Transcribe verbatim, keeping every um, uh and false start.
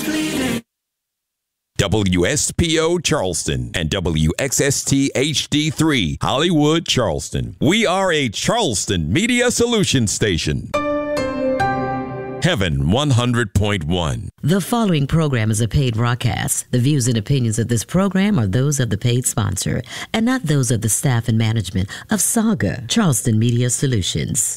W S P O Charleston and W X S T H D three Hollywood, Charleston. We are a Charleston Media Solutions station. Heaven one hundred point one. The following program is a paid broadcast. The views and opinions of this program are those of the paid sponsor and not those of the staff and management of Saga Charleston Media Solutions.